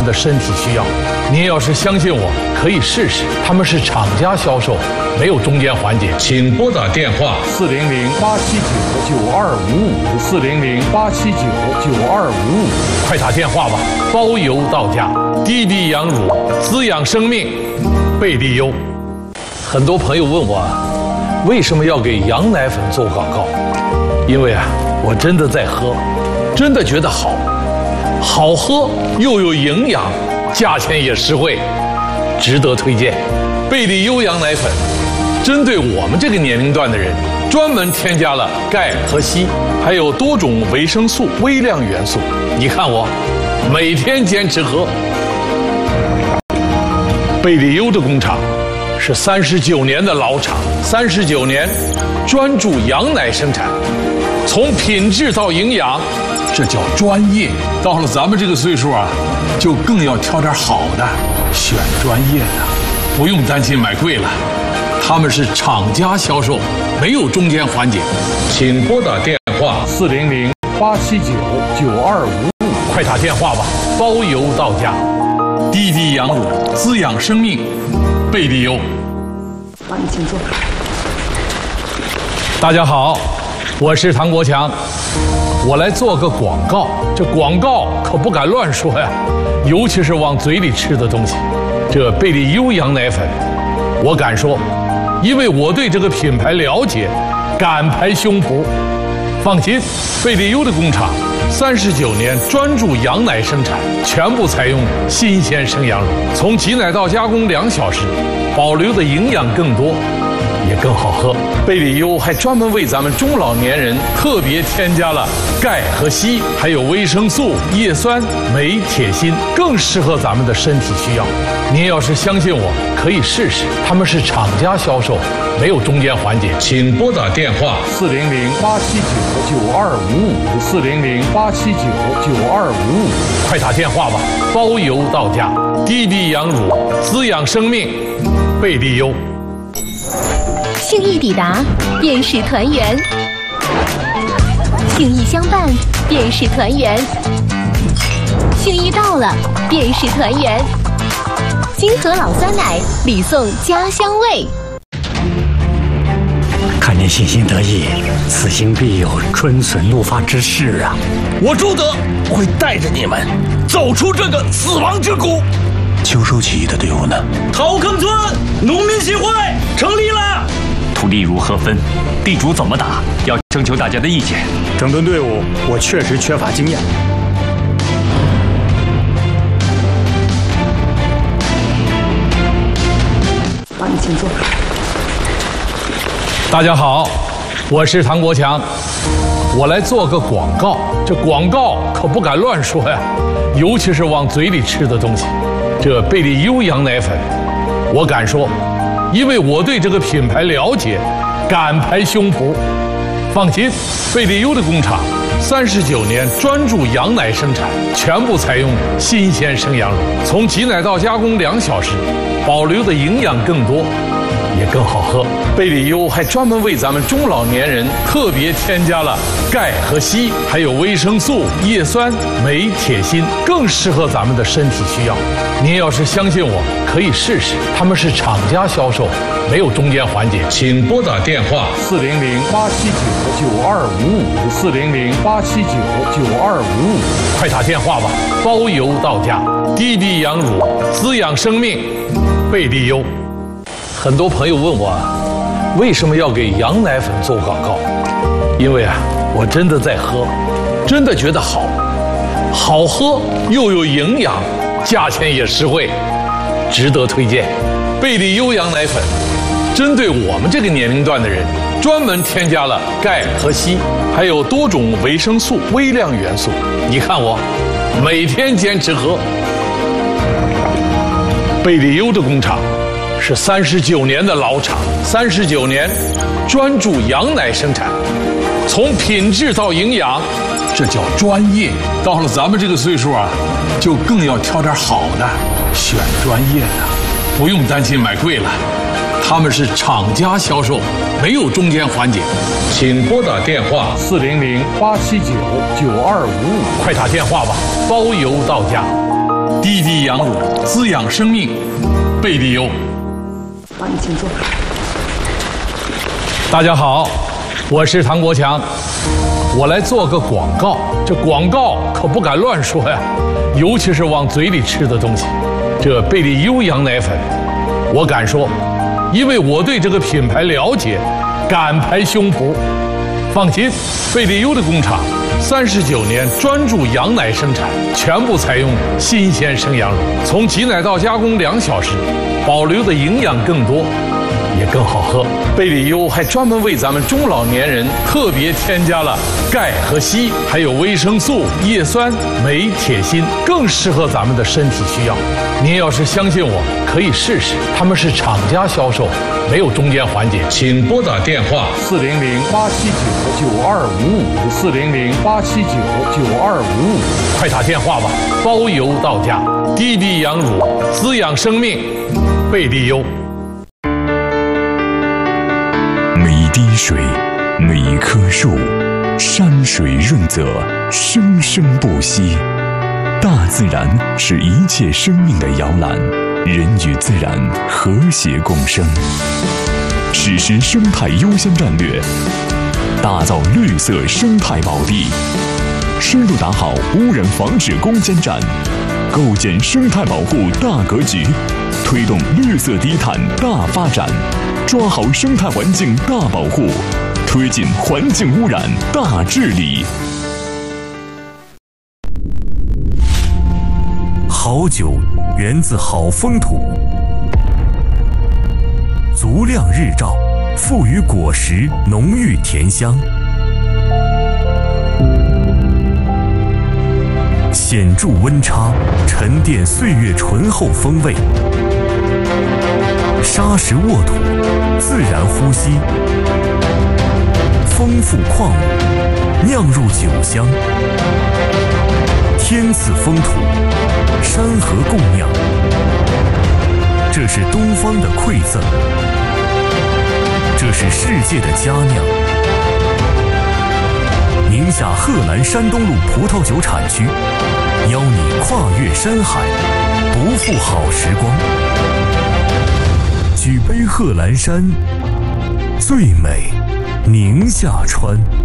的身体需要。您要是相信我，可以试试。他们是厂家销售，没有中间环节。请拨打电话400-879-9255，400-879-9255，快打电话吧，包邮到家。滴滴羊乳，滋养生命，贝利优。很多朋友问我，为什么要给羊奶粉做广告？因为我真的在喝，真的觉得好喝又有营养，价钱也实惠，值得推荐。贝利优羊奶粉针对我们这个年龄段的人，专门添加了钙和硒，还有多种维生素、微量元素。你看我每天坚持喝。贝利优的工厂是39年的老厂，39年专注羊奶生产，从品质到营养，这叫专业。到了咱们这个岁数就更要挑点好的，选专业的，不用担心买贵了。他们是厂家销售，没有中间环节。请拨打电话400-879-9255，快打电话吧，包邮到家。滴滴羊乳，滋养生命，贝利优。 好，你请坐。 大家好，我是唐国强，我来做个广告。这广告可不敢乱说呀，尤其是往嘴里吃的东西。这贝利优羊奶粉，我敢说，因为我对这个品牌了解，敢拍胸脯。放心，贝利优的工厂39年专注羊奶生产，全部采用新鲜生羊乳，从挤奶到加工2小时，保留的营养更多，也更好喝。贝利优还专门为咱们中老年人特别添加了钙和硒，还有维生素、叶酸、镁、铁、锌，更适合咱们的身体需要。您要是相信我，可以试试。他们是厂家销售，没有中间环节。请拨打电话400-879-9255，400-879-9255，快打电话吧，包邮到家。滴滴羊乳，滋养生命，贝利优。 心意抵达，便是团圆；心意相伴，便是团圆；心意到了，便是团圆。金河老酸奶，礼送家乡味。 看您信心得意，此行必有春笋怒发之势啊！ 我朱德会带着你们走出这个死亡之谷。 秋收起义的队伍呢？ 陶坑村农民协会成立了。 土地如何分？地主怎么打？要征求大家的意见。整顿队伍，我确实缺乏经验。 好，你请坐。 大家好，我是唐国强，我来做个广告。这广告可不敢乱说呀，尤其是往嘴里吃的东西。这贝利优羊奶粉，我敢说，因为我对这个品牌了解，敢拍胸脯。放心，贝利优的工厂39年专注羊奶生产，全部采用新鲜生羊乳，从挤奶到加工2小时，保留的营养更多，也更好喝。贝利优还专门为咱们中老年人特别添加了钙和硒，还有维生素、叶酸、镁、铁、锌，更适合咱们的身体需要。您要是相信我，可以试试。他们是厂家销售，没有中间环节。请拨打电话400-879-9255，400-879-9255，快打电话吧，包邮到家。滴滴羊乳，滋养生命，贝利优。很多朋友问我，为什么要给羊奶粉做广告？因为我真的在喝，真的觉得好喝又有营养，价钱也实惠，值得推荐。贝利优羊奶粉针对我们这个年龄段的人，专门添加了钙和硒，还有多种维生素、微量元素。你看我每天坚持喝。贝利优的工厂是39年的老厂，39年专注羊奶生产，从品质到营养，这叫专业。到了咱们这个岁数就更要挑点好的，选专业的，不用担心买贵了。他们是厂家销售，没有中间环节。请拨打电话400-879-9255，快打电话吧，包邮到家。 滴滴羊乳，滋养生命，贝利优。 阿姨请坐。 大家好，我是唐国强，我来做个广告。这广告可不敢乱说呀，尤其是往嘴里吃的东西。这贝利优羊奶粉，我敢说，因为我对这个品牌了解，敢拍胸脯。放心，贝利优的工厂39年专注羊奶生产，全部采用新鲜生羊乳，从挤奶到加工2小时，保留的营养更多，也更好喝。贝利优还专门为咱们中老年人特别添加了钙和硒，还有维生素、叶酸、镁、铁、锌，更适合咱们的身体需要。您要是相信我，可以试试。他们是厂家销售，没有中间环节。请拨打电话400-879-9255，400-879-9255，快打电话吧，包邮到家。滴滴羊乳，滋养生命，贝利优。 每一滴水，每一棵树，山水润泽，生生不息。大自然是一切生命的摇篮，人与自然和谐共生。实施生态优先战略，打造绿色生态宝地，深入打好污染防治攻坚战，构建生态保护大格局，推动绿色低碳大发展，抓好生态环境大保护，推进环境污染大治理。 好酒源自好风土，足量日照赋予果实浓郁甜香，显著温差沉淀岁月醇厚风味，砂石沃土自然呼吸，丰富矿物酿入酒香，天赐风土，山河共酿，这是东方的馈赠，这是世界的佳酿。宁夏贺兰山东路葡萄酒产区，邀你跨越山海，不负好时光，举杯贺兰山，最美宁夏川。